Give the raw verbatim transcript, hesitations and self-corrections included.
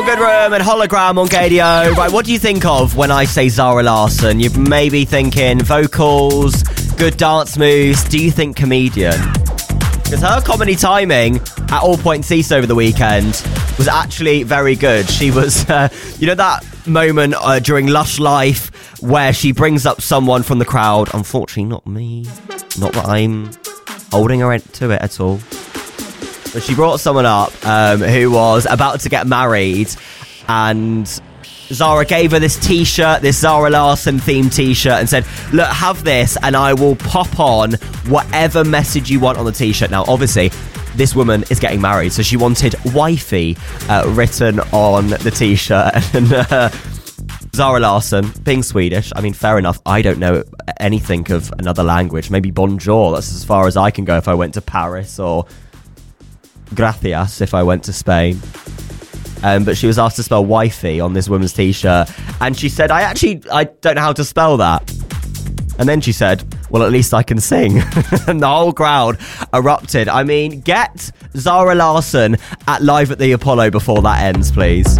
Goodrum and Hologram on Gadio. Right, what do you think of when I say Zara Larsson? You're maybe thinking vocals, good dance moves. Do you think comedian? Because her comedy timing at All Points East over the weekend was actually very good. She was, uh, you know that moment uh, during Lush Life where she brings up someone from the crowd. Unfortunately, not me. Not that I'm holding her to it at all. But she brought someone up um, who was about to get married, and Zara gave her this t-shirt, this Zara Larsson themed t-shirt, and said, look, have this and I will pop on whatever message you want on the t-shirt. Now, obviously, this woman is getting married, so she wanted wifey uh, written on the t-shirt. And uh, Zara Larsson, being Swedish, I mean, fair enough, I don't know anything of another language. Maybe bonjour, that's as far as I can go if I went to Paris, or gracias if I went to Spain. Um, but she was asked to spell wifey on this woman's t-shirt, and she said, I actually, I don't know how to spell that. And then she said, well, at least I can sing. And the whole crowd erupted. I mean, get Zara Larsson at Live at the Apollo before that ends, please.